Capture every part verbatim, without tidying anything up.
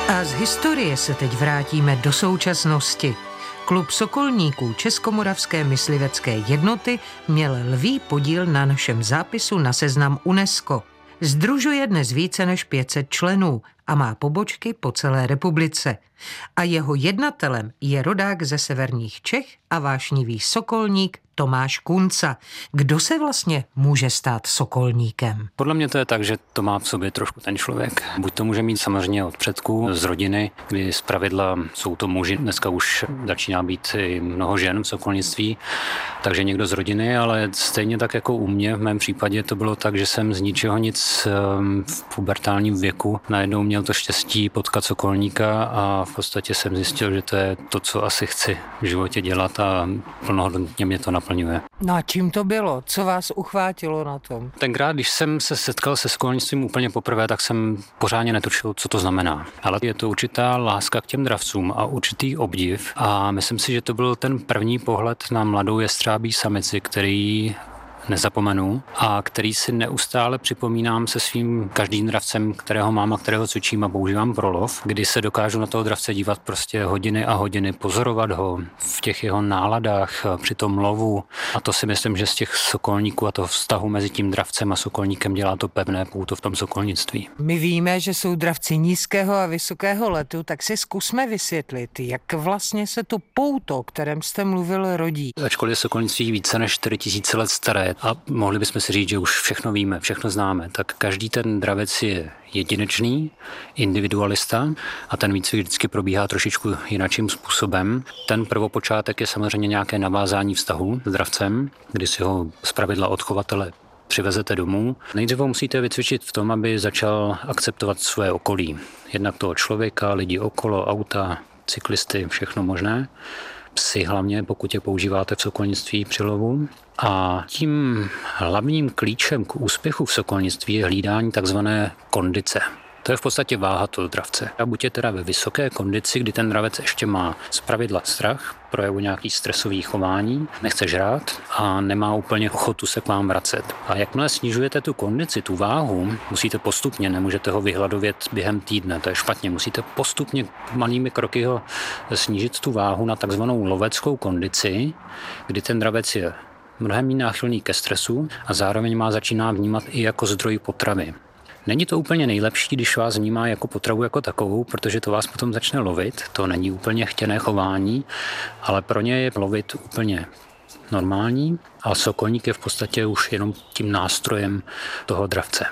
A z historie se teď vrátíme do současnosti. Klub sokolníků Českomoravské myslivecké jednoty měl lví podíl na našem zápisu na seznam UNESCO. Sdružuje dnes více než pět set členů a má pobočky po celé republice. A jeho jednatelem je rodák ze severních Čech a vášnivý sokolník Tomáš Kunca. Kdo se vlastně může stát sokolníkem? Podle mě to je tak, že to má v sobě trošku ten člověk. Buď to může mít samozřejmě od předků, z rodiny, kdy zpravidla jsou to muži, dneska už začíná být i mnoho žen v sokolnictví, takže někdo z rodiny, ale stejně tak jako u mě, v mém případě to bylo tak, že jsem z ničeho nic v pubertálním věku najednou měl to štěstí potkat sokolníka a v podstatě jsem zjistil, že to je to, co asi chci v životě dělat a plnohodnotně mě to naplňuje. No a čím to bylo? Co vás uchvátilo na tom? Tenkrát, když jsem se setkal se sokolnictvím úplně poprvé, tak jsem pořádně netušil, co to znamená. Ale je to určitá láska k těm dravcům a určitý obdiv a myslím si, že to byl ten první pohled na mladou jestřábí samici, který nezapomenu a který si neustále připomínám se svým každým dravcem, kterého mám a kterého cvičím a používám pro lov, kdy se dokážu na toho dravce dívat prostě hodiny a hodiny, pozorovat ho v těch jeho náladách při tom lovu a to si myslím, že z těch sokolníků a toho vztahu mezi tím dravcem a sokolníkem dělá to pevné pouto v tom sokolnictví. My víme, že jsou dravci nízkého a vysokého letu, tak si zkusme vysvětlit, jak vlastně se to pouto, o kterém jste mluvil, rodí. Ačkoliv je sokolnictví více než čtyři tisíce let staré a mohli bychom si říct, že už všechno víme, všechno známe, tak každý ten dravec je jedinečný, individualista a ten výcvik vždycky probíhá trošičku jinakým způsobem. Ten prvopočátek je samozřejmě nějaké navázání vztahu s dravcem, kdy si ho zpravidla od chovatele přivezete domů. Nejdříve musíte vycvičit v tom, aby začal akceptovat své okolí. Jednak toho člověka, lidi okolo, auta, cyklisty, všechno možné. Psy hlavně, pokud je používáte v sokolnictví při lovu. A tím hlavním klíčem k úspěchu v sokolnictví je hlídání takzvané kondice. To je v podstatě váha toho dravce. A buď je teda ve vysoké kondici, kdy ten dravec ještě má zpravidla strach, projevu nějaký stresový chování, nechce žrát a nemá úplně ochotu se k vám vracet. A jakmile snižujete tu kondici, tu váhu, musíte postupně, nemůžete ho vyhladovět během týdne, to je špatně, musíte postupně malými kroky ho snížit tu váhu na takzvanou loveckou kondici, kdy ten dravec je mnohem méně náchylný ke stresu a zároveň má začíná vnímat i jako zdroj potravy. Není to úplně nejlepší, když vás vnímá jako potravu jako takovou, protože to vás potom začne lovit. To není úplně chtěné chování, ale pro ně je lovit úplně normální a sokolník je v podstatě už jenom tím nástrojem toho dravce.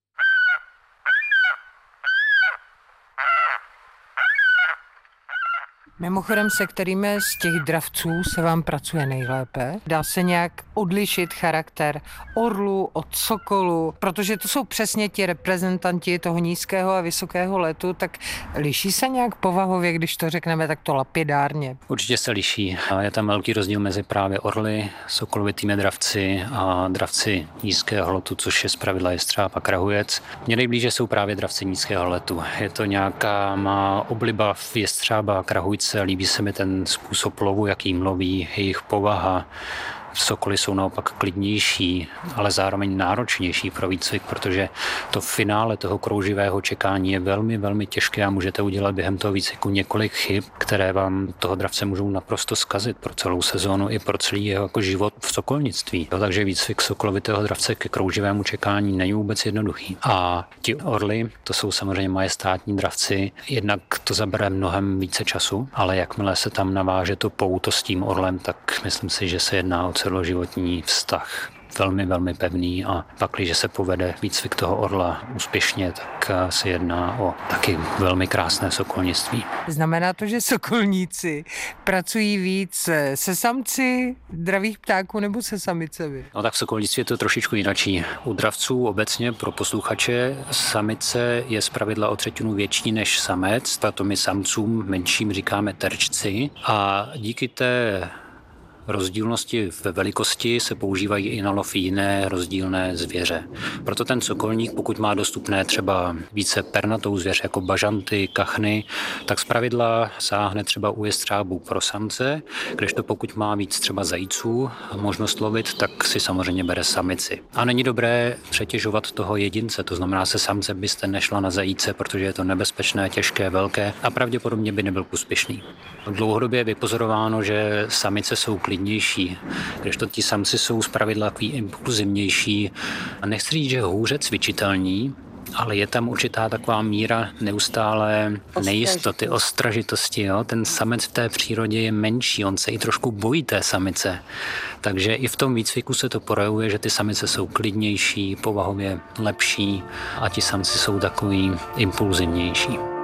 Mimochodem, se kterými z těch dravců se vám pracuje nejlépe? Dá se nějak odlišit charakter orlu od sokolu? Protože to jsou přesně ti reprezentanti toho nízkého a vysokého letu, tak liší se nějak povahově, když to řekneme takto lapidárně? Určitě se liší. Je tam velký rozdíl mezi právě orly, sokolovitými dravci a dravci nízkého letu, což je zpravidla jestřáb a krahujec. Mně nejblíže jsou právě dravci nízkého letu. Je to nějaká má obliba v jestřába a krahujce. Líbí se mi ten způsob lovu, jakým loví, jejich povaha. Sokoly jsou naopak klidnější, ale zároveň náročnější pro výcvik, protože to finále toho krouživého čekání je velmi, velmi těžké a můžete udělat během toho výcviku několik chyb, které vám toho dravce můžou naprosto zkazit pro celou sezónu i pro celý jeho jako život v sokolnictví. Takže výcvik sokolovitého dravce ke krouživému čekání není vůbec jednoduchý. A ti orly, to jsou samozřejmě majestátní dravci, jednak to zabere mnohem více času, ale jakmile se tam naváže to pouto s tím orlem, tak myslím si, že se jedná o celoživotní vztah. Velmi, velmi pevný a pak, když se povede výcvik toho orla úspěšně, tak se jedná o taky velmi krásné sokolnictví. Znamená to, že sokolníci pracují víc se samci dravých ptáků nebo se samicemi? No tak v sokolnictví je to trošičku jinačí. U dravců obecně pro posluchače samice je zpravidla o třetinu větší než samec, proto my samcům menším říkáme terčci a díky té rozdílnosti ve velikosti se používají i na lov jiné rozdílné zvěře. Proto ten sokolník, pokud má dostupné třeba více pernatou zvěř jako bažanty, kachny, tak zpravidla sáhne třeba u jestřábů pro samce, kdežto pokud má víc třeba zajíců a možnost lovit, tak si samozřejmě bere samici. A není dobré přetěžovat toho jedince, to znamená, se samcem byste nešla na zajíce, protože je to nebezpečné, těžké, velké a pravděpodobně by nebyl úspěšný. Dlouhodobě je vypozorováno, že samice jsou klidnější, kdežto ti samci jsou zpravidla takový impulzivnější a nechci říct, že hůře cvičitelní, ale je tam určitá taková míra neustále nejistoty, ostražitosti. Jo? Ten samec v té přírodě je menší, on se i trošku bojí té samice. Takže i v tom výcviku se to projevuje, že ty samice jsou klidnější, povahově lepší a ti samci jsou takový impulzivnější.